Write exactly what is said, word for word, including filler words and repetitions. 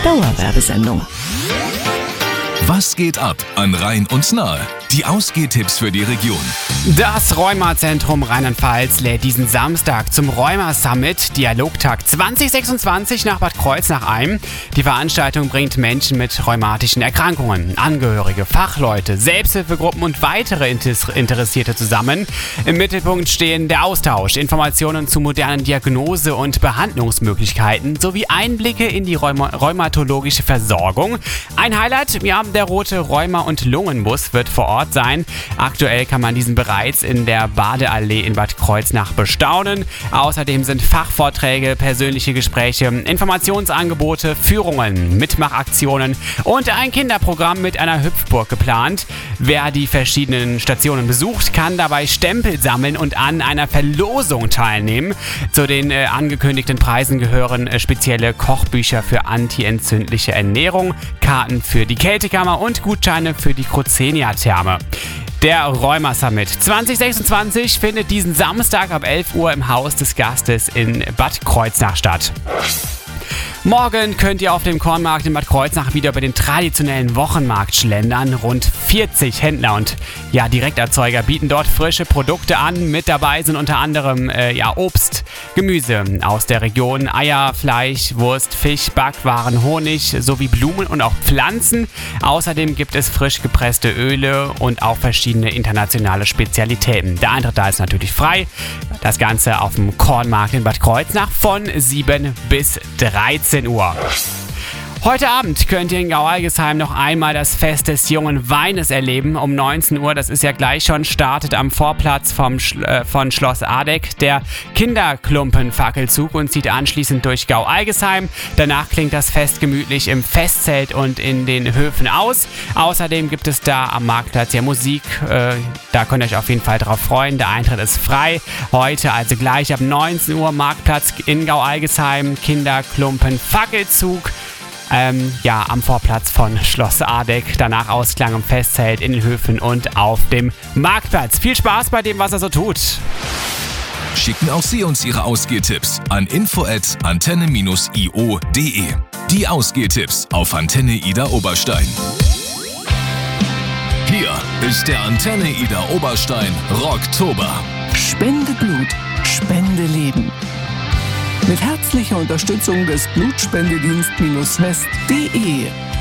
Dauerwerbesendung. Was geht ab an Rhein und Nahe? Die Ausgehtipps für die Region. Das Rheumazentrum Rheinland-Pfalz lädt diesen Samstag zum Rheuma-Summit Dialogtag zwanzig sechsundzwanzig nach Bad Kreuznach ein. Die Veranstaltung bringt Menschen mit rheumatischen Erkrankungen, Angehörige, Fachleute, Selbsthilfegruppen und weitere Interessierte zusammen. Im Mittelpunkt stehen der Austausch, Informationen zu modernen Diagnose- und Behandlungsmöglichkeiten sowie Einblicke in die Rheuma- rheumatologische Versorgung. Ein Highlight, ja, der rote Rheuma- und Lungenbus wird vor Ort sein. Aktuell kann man diesen bereits in der Badeallee in Bad Kreuznach bestaunen. Außerdem sind Fachvorträge, persönliche Gespräche, Informationsangebote, Führungen, Mitmachaktionen und ein Kinderprogramm mit einer Hüpfburg geplant. Wer die verschiedenen Stationen besucht, kann dabei Stempel sammeln und an einer Verlosung teilnehmen. Zu den äh, angekündigten Preisen gehören äh, spezielle Kochbücher für antientzündliche Ernährung, Karten für die Kältekammer und Gutscheine für die Crozenia-Therme. Der Rheuma-Summit zwanzig sechsundzwanzig findet diesen Samstag ab elf Uhr im Haus des Gastes in Bad Kreuznach statt. Morgen könnt ihr auf dem Kornmarkt in Bad Kreuznach wieder über den traditionellen Wochenmarkt schlendern. Rund vierzig Händler und ja, Direkterzeuger bieten dort frische Produkte an. Mit dabei sind unter anderem äh, ja, Obst, Gemüse aus der Region, Eier, Fleisch, Wurst, Fisch, Backwaren, Honig sowie Blumen und auch Pflanzen. Außerdem gibt es frisch gepresste Öle und auch verschiedene internationale Spezialitäten. Der Eintritt da ist natürlich frei. Das Ganze auf dem Kornmarkt in Bad Kreuznach von sieben bis dreizehn Uhr. Heute Abend könnt ihr in Gau-Algesheim noch einmal das Fest des jungen Weines erleben. Um neunzehn Uhr, das ist ja gleich schon, startet am Vorplatz vom Sch- äh, von Schloss Adeck der Kinderklumpen-Fackelzug und zieht anschließend durch Gau-Algesheim. Danach klingt das Fest gemütlich im Festzelt und in den Höfen aus. Außerdem gibt es da am Marktplatz ja Musik. Äh, da könnt ihr euch auf jeden Fall drauf freuen. Der Eintritt ist frei. Heute also gleich ab neunzehn Uhr Marktplatz in Gau-Algesheim, Kinderklumpen-Fackelzug. Ähm, ja, am Vorplatz von Schloss Adeck, danach Ausklang im Festzelt, in den Höfen und auf dem Marktplatz. Viel Spaß bei dem, was er so tut. Schicken auch Sie uns Ihre Ausgehtipps an info at antenne dash i o punkt de. Die Ausgehtipps auf Antenne Ida Oberstein. Hier ist der Antenne Ida Oberstein Rocktober. Spende Blut, Spende Leben. Mit herzlicher Unterstützung des Blutspendedienst-west punkt de.